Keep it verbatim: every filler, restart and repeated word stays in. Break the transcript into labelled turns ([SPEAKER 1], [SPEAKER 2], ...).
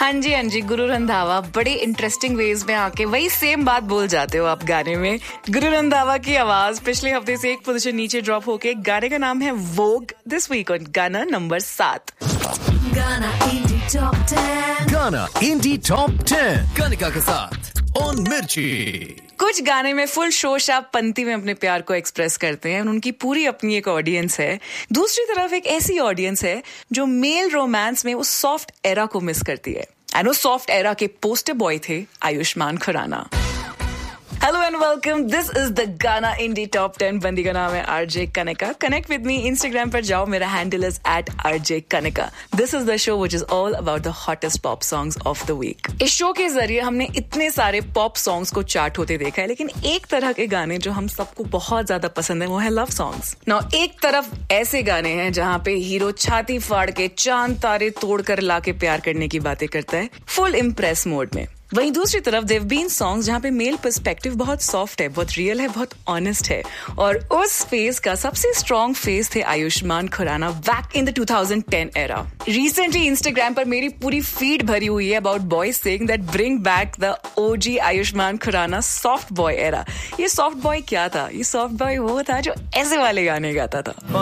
[SPEAKER 1] हाँ जी हाँ जी, गुरु रंधावा बड़े इंटरेस्टिंग वेज में आके वही सेम बात बोल जाते हो आप गाने में। गुरु रंधावा की आवाज पिछले हफ्ते से एक पोजीशन नीचे ड्रॉप होके गाने का नाम है वोग, दिस वीक ऑन गाना नंबर सात।
[SPEAKER 2] गाना इंडी टॉप टेन,
[SPEAKER 3] गाना इंडी टॉप टेन कनिका के साथ ऑन मिर्ची।
[SPEAKER 1] कुछ गाने में फुल शोर आप पंक्ति में अपने प्यार को एक्सप्रेस करते हैं, उनकी पूरी अपनी एक ऑडियंस है। दूसरी तरफ एक ऐसी ऑडियंस है जो मेल रोमांस में उस सॉफ्ट एरा को मिस करती है। एंड वो सॉफ्ट एरा के पोस्टर बॉय थे Ayushman Khurana. Hello and welcome, this is the गाना इंडी टॉप टेन। बंदी का नाम है RJ Kanika. Connect with me Instagram पर जाओ, मेरा handle is eight RJ Kanika. This is the show which is all about the hottest pop songs of the week. इस show के जरिए हमने इतने सारे पॉप सॉन्ग्स को चार्ट होते देखा है, लेकिन एक तरह के गाने जो हम सबको बहुत ज्यादा पसंद है वो है लव सॉन्ग्स। नाउ एक तरफ ऐसे गाने हैं जहाँ पे हीरो छाती फाड़ के चांद तारे तोड़ कर लाके प्यार करने की बातें करता है फुल इम्प्रेस मोड में। वहीं दूसरी तरफ देव बीन सॉन्ग्स जहाँ पे मेल पर्सपेक्टिव बहुत सॉफ्ट है, बहुत रियल है, बहुत ऑनेस्ट है। और उस फेज का सबसे स्ट्रॉन्ग फेज थे Ayushman Khurana back in the two thousand ten era. Recently Instagram पर मेरी पूरी फीड भरी हुई है about boys saying that bring back the OG Ayushman Khurana soft boy era. ये सॉफ्ट बॉय क्या था? ये सॉफ्ट बॉय वो था जो ऐसे वाले गाने गाता था।